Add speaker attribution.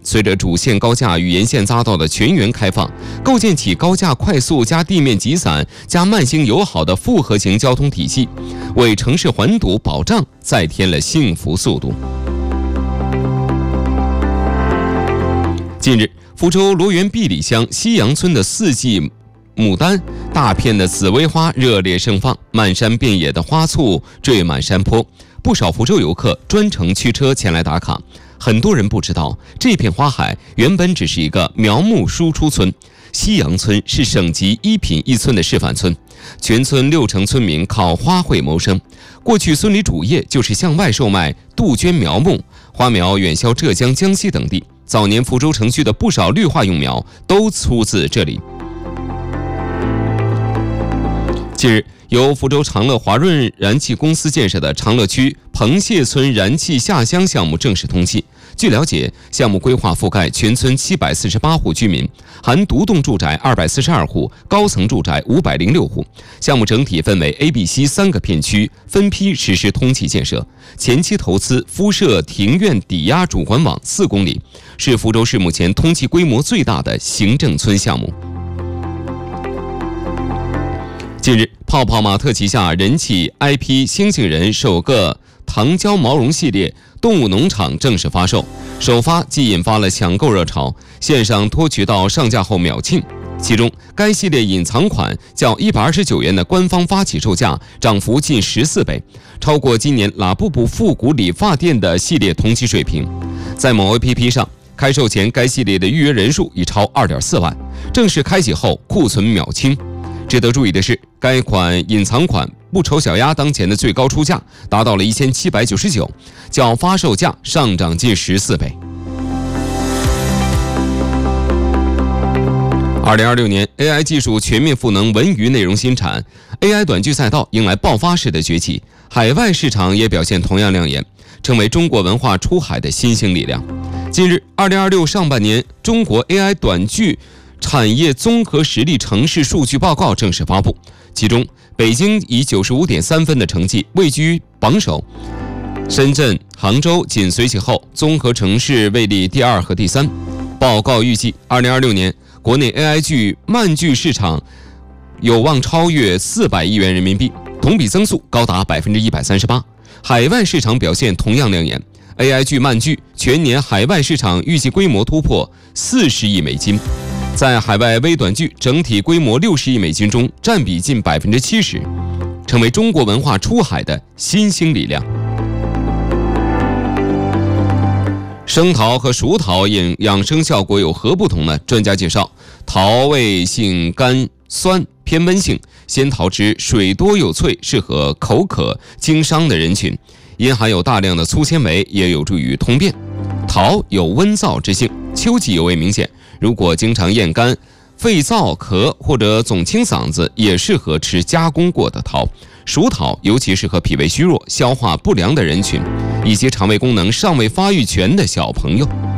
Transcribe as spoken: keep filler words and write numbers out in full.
Speaker 1: 随着主线高架与沿线匝道的全员开放，构建起高架快速加地面集散加慢行友好的复合型交通体系，为城市环堵保障再添了幸福速度。近日，福州罗源碧里乡西洋村的四季牡丹大片的紫薇花热烈盛放，漫山遍野的花簇缀满山坡，不少福州游客专程驱车前来打卡。很多人不知道，这片花海原本只是一个苗木输出村，西洋村是省级一品一村的示范村，全村六成村民靠花卉谋生。过去村里主业就是向外售卖杜鹃苗木，花苗远销浙江、江西等地。早年福州城区的不少绿化用苗都出自这里。近日，由福州长乐华润燃气公司建设的长乐区彭谢村燃气下乡项目正式通气。据了解，项目规划覆盖全村七百四十八户居民，含独栋住宅二百四十二户，高层住宅五百零六户。项目整体分为 A、B、C 三个片区，分批实施通气建设。前期投资敷设庭院抵押主管网四公里，是福州市目前通气规模最大的行政村项目。近日，泡泡玛特旗下人气 I P 星星人首个糖胶毛绒系列动物农场正式发售，首发即引发了抢购热潮，线上多渠道上架后秒罄。其中，该系列隐藏款较一百二十九元的官方发起售价涨幅近十四倍，超过今年拉布布复古理发店的系列同期水平。在某 A P P 上，开售前该系列的预约人数已超 二点四万，正式开启后库存秒清。值得注意的是，该款隐藏款不愁小鸭当前的最高出价达到了一千七百九十九，较发售价上涨近十四倍。二零二六年 A I 技术全面赋能文娱内容新产 ，A I 短剧赛道迎来爆发式的崛起，海外市场也表现同样亮眼，成为中国文化出海的新兴力量。近日，二零二六上半年中国 A I 短剧产业综合实力城市数据报告正式发布，其中北京以 九十五点三 分的成绩位居榜首，深圳、杭州紧随其后，综合城市位列第二和第三。报告预计，二零二六年国内 A I 剧漫剧市场有望超越四百亿元人民币，同比增速高达 百分之一百三十八。海外市场表现同样亮眼 ，A I 剧漫剧全年海外市场预计规模突破四十亿美金。在海外微短剧整体规模六十亿美金中，占比近 百分之七十， 成为中国文化出海的新兴力量。生桃和熟桃养养生效果有何不同呢？专家介绍，桃味性甘酸，偏温性，鲜桃汁水多又脆，适合口渴、经伤的人群，因含有大量的粗纤维，也有助于通便。桃有温燥之性，秋季尤为明显。如果经常咽干、肺燥、咳或者总清嗓子，也适合吃加工过的桃。熟桃尤其适合脾胃虚弱、消化不良的人群，以及肠胃功能尚未发育全的小朋友。